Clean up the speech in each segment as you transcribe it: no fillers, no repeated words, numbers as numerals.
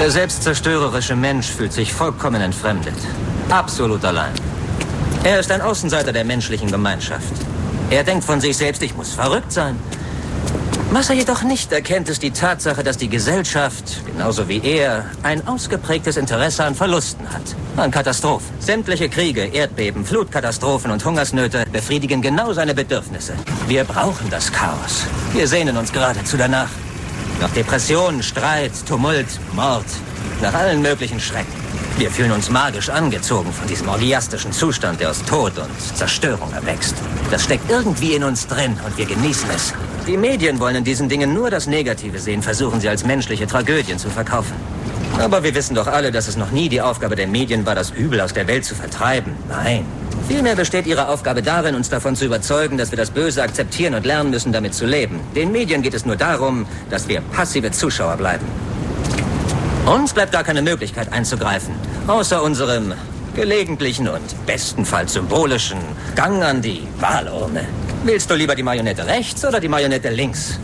Der selbstzerstörerische Mensch fühlt sich vollkommen entfremdet. Absolut allein. Er ist ein Außenseiter der menschlichen Gemeinschaft. Er denkt von sich selbst, ich muss verrückt sein. Was er jedoch nicht erkennt, ist die Tatsache, dass die Gesellschaft, genauso wie er, ein ausgeprägtes Interesse an Verlusten hat. An Katastrophen. Sämtliche Kriege, Erdbeben, Flutkatastrophen und Hungersnöte befriedigen genau seine Bedürfnisse. Wir brauchen das Chaos. Wir sehnen uns geradezu danach. Nach Depressionen, Streit, Tumult, Mord. Nach allen möglichen Schrecken. Wir fühlen uns magisch angezogen von diesem orgiastischen Zustand, der aus Tod und Zerstörung erwächst. Das steckt irgendwie in uns drin und wir genießen es. Die Medien wollen in diesen Dingen nur das Negative sehen, versuchen sie als menschliche Tragödien zu verkaufen. Aber wir wissen doch alle, dass es noch nie die Aufgabe der Medien war, das Übel aus der Welt zu vertreiben. Nein. Vielmehr besteht ihre Aufgabe darin, uns davon zu überzeugen, dass wir das Böse akzeptieren und lernen müssen, damit zu leben. Den Medien geht es nur darum, dass wir passive Zuschauer bleiben. Uns bleibt gar keine Möglichkeit einzugreifen, außer unserem gelegentlichen und bestenfalls symbolischen Gang an die Wahlurne. Willst du lieber die Marionette rechts oder die Marionette links?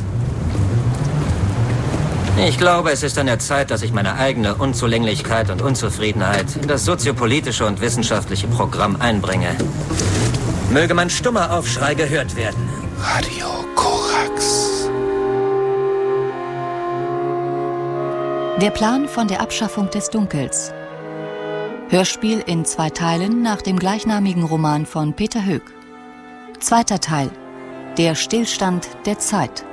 Ich glaube, es ist an der Zeit, dass ich meine eigene Unzulänglichkeit und Unzufriedenheit in das soziopolitische und wissenschaftliche Programm einbringe. Möge mein stummer Aufschrei gehört werden. Radio Korax. Der Plan von der Abschaffung des Dunkels. Hörspiel in 2 Teilen nach dem gleichnamigen Roman von Peter Hoek. 2. Teil. Der Stillstand der Zeit.